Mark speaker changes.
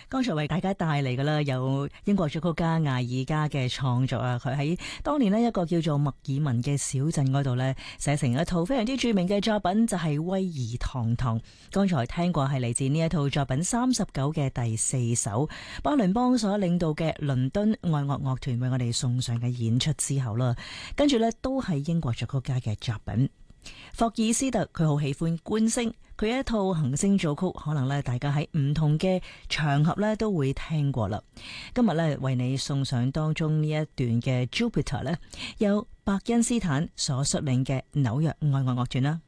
Speaker 1: 剛才為大家帶嚟嘅啦，有英國作曲家艾爾加嘅創作啊，佢喺當年呢一個叫做麥爾文嘅小鎮嗰度呢，寫成一套非常之著名嘅作品，就係、是《威爾堂堂》。剛才聽過係嚟自呢一套作品39嘅第4首，巴倫邦所領導嘅倫敦愛樂樂團為我哋送上嘅演出之後啦，跟住呢都係英國作曲家嘅作品。霍爾斯特佢好喜歡觀星，佢有一套行星組曲，可能咧大家喺唔同嘅場合咧都會聽過啦。今日咧為你送上當中呢一段嘅 Jupiter 咧，由伯恩斯坦所率領嘅紐約愛樂樂團啦。